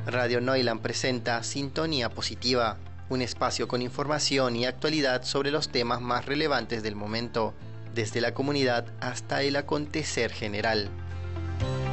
Radio Neuland presenta Sintonía Positiva, un espacio con información y actualidad sobre los temas más relevantes del momento, desde la comunidad hasta el acontecer general.